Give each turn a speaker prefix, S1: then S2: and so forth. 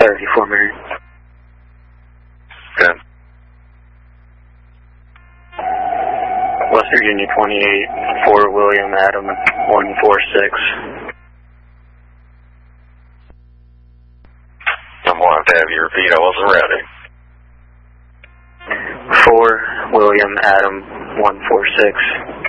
S1: clarity for Mary.
S2: Good.
S1: West Virginia 28, 4 William Adam 146.
S2: I'm going to have to have you repeat. I wasn't ready.
S1: 4 William Adam 146.